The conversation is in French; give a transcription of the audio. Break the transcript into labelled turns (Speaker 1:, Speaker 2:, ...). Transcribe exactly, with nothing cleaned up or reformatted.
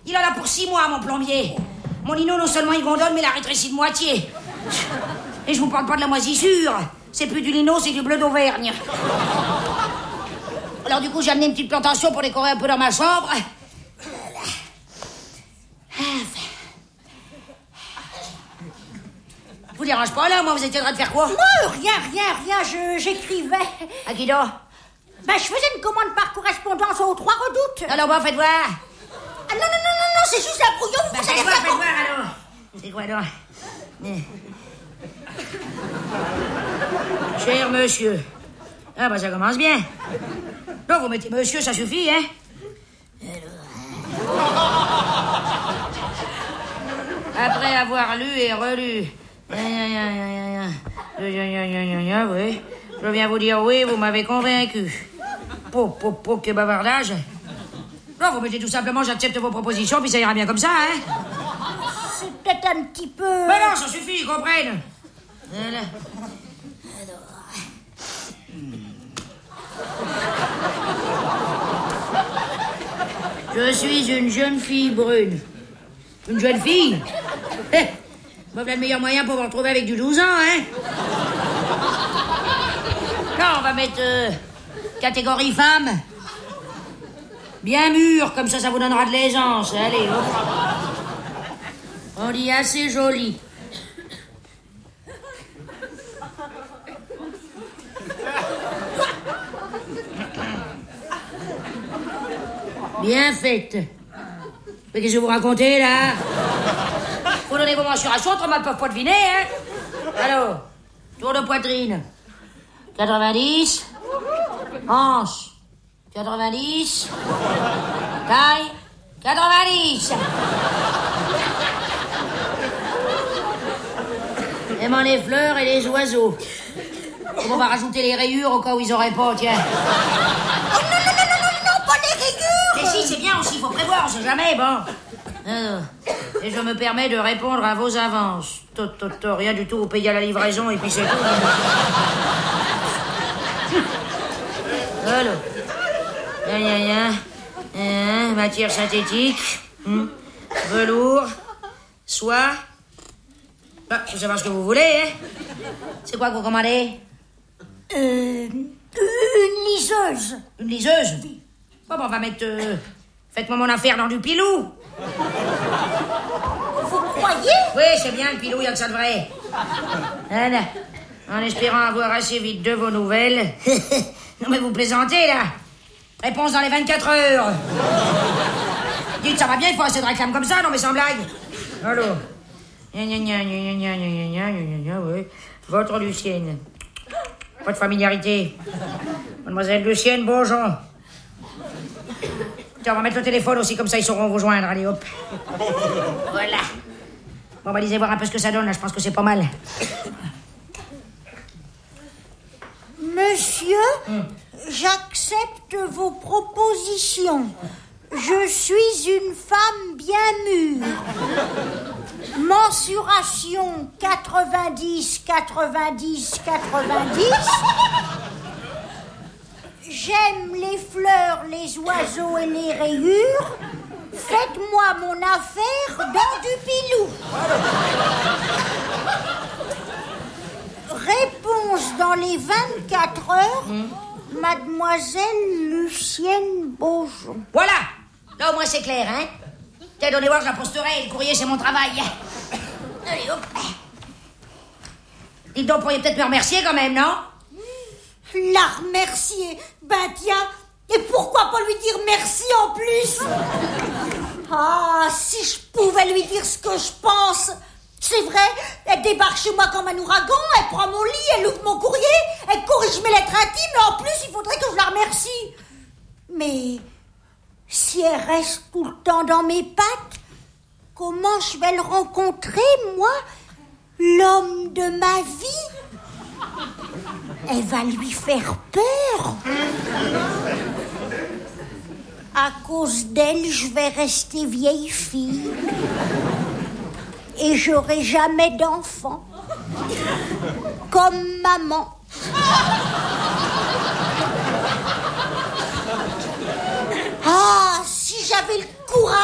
Speaker 1: Il en a pour six mois, mon plombier. Mon Nino, non seulement il gondole, mais il a rétréci de moitié. Et je vous parle pas de la moisissure. C'est plus du lino, c'est du bleu d'Auvergne. Alors du coup, j'ai amené une petite plantation pour décorer un peu dans ma chambre. Je vous dérange pas, là? Moi, vous étiez en train de faire quoi?
Speaker 2: Non, rien, rien, rien, je, j'écrivais.
Speaker 1: À qui donc?
Speaker 2: Ben, je faisais une commande par correspondance aux Trois Redoutes.
Speaker 1: Alors, bon, faites voir.
Speaker 2: Ah non, non, non, non, non, c'est juste un brouillon, vous
Speaker 1: Ben,
Speaker 2: allez
Speaker 1: faites voir,
Speaker 2: faire...
Speaker 1: faites voir, alors. C'est quoi, donc? Eh. Cher monsieur. Ah, bah, ça commence bien. Non, vous mettez monsieur, ça suffit, hein? Après avoir lu et relu... Oui, je viens vous dire oui, vous m'avez convaincu. Po, po, po, que bavardage. Non, vous mettez tout simplement j'accepte vos propositions, puis ça ira bien comme ça, hein?
Speaker 2: C'est peut-être un petit peu...
Speaker 1: Mais non, ça suffit, ils comprennent. Voilà. Je suis une jeune fille brune. Une jeune fille? Eh, voilà le meilleur moyen pour vous retrouver avec du douze ans, hein? Non, on va mettre euh, catégorie femme. Bien mûre, comme ça, ça vous donnera de l'aisance. Allez, hop. On dit assez joli. Bien faite. Mais qu'est-ce que vous racontez, là? Vous donnez vos mensurations, autrement, elles peuvent pas deviner, hein? Alors, tour de poitrine. quatre-vingt-dix. Hanche. quatre-vingt-dix. Taille. quatre-vingt-dix. Aimant les fleurs et les oiseaux. On va rajouter les rayures au cas où ils auraient pas, tiens.
Speaker 2: Oh non, non, non, non, non, non, pas les rayures!
Speaker 1: Mais si, c'est bien aussi, faut prévoir, on sait jamais, bon. Alors, et je me permets de répondre à vos avances. Tot, tot, tot, rien du tout, vous payez à la livraison et puis c'est tout. Alors, rien, rien, rien. Hein, matière synthétique, hmm. Velours, soie. Ah, faut savoir ce que vous voulez, hein. C'est quoi que vous commandez?
Speaker 2: Euh... Une liseuse.
Speaker 1: Une liseuse? Bon, bon, on va mettre... Euh, faites-moi mon affaire dans du pilou.
Speaker 2: Vous croyez?
Speaker 1: Oui, c'est bien, le pilou, il y a que ça de vrai. Voilà. En espérant avoir assez vite de vos nouvelles. Non, mais vous plaisantez, là. Réponse dans les vingt-quatre heures. Dites, ça va bien, il faut assez de réclames comme ça, non, mais sans blague. Alors. Gna, gna, gna, gna, gna, gna, gna, gna, gna, oui. Votre Lucienne. Pas de familiarité. Mademoiselle Lucienne Beaujon. Tiens, on va mettre le téléphone aussi, comme ça ils sauront vous joindre. Allez, hop. Voilà. Bon, on va lisez voir un peu ce que ça donne, là. Je pense que c'est pas mal.
Speaker 2: Monsieur,
Speaker 1: hum.
Speaker 2: J'accepte vos propositions. Je suis une femme bien mûre. Mensuration quatre-vingt-dix, quatre-vingt-dix, quatre-vingt-dix. J'aime les fleurs, les oiseaux et les rayures. Faites-moi mon affaire dans du pilou. Réponse dans les vingt-quatre heures, mmh. Mademoiselle Lucienne Beaujon.
Speaker 1: Voilà. Là, au moins, c'est clair, hein. Tiens, donnez voir, je la posterai. Le courrier, c'est mon travail. Allez, hop. Dites donc, vous pourriez peut-être me remercier quand même, non?
Speaker 2: La remercier? Ben tiens, et pourquoi pas lui dire merci en plus? Ah, si je pouvais lui dire ce que je pense. C'est vrai, elle débarque chez moi comme un ouragan, elle prend mon lit, elle ouvre mon courrier, elle corrige mes lettres intimes, et en plus, il faudrait que je la remercie. Mais si elle reste tout le temps dans mes pattes, comment je vais le rencontrer, moi, l'homme de ma vie? Elle va lui faire peur. À cause d'elle, je vais rester vieille fille. Et j'aurai jamais d'enfant. Comme maman.